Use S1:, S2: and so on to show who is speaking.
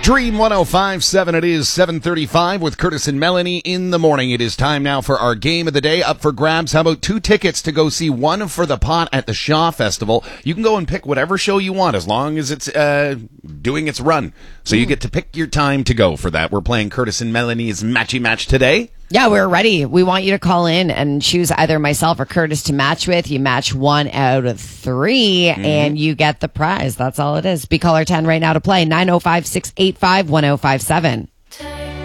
S1: Dream 105.7. It is 7:35 with Curtis and Melanie in the morning. It is time now for our game of the day up for grabs. How about 2 tickets to go see One for the Pot at the Shaw Festival? You can go and pick whatever show you want as long as it's doing its run. So you get to pick your time to go for that. We're playing Curtis and Melanie's Matchy Match today.
S2: Yeah, we're ready. We want you to call in and choose either myself or Curtis to match with. You match 1 out of 3 and you get the prize. That's all it is. Be caller 10 right now to play. 905-685-1057.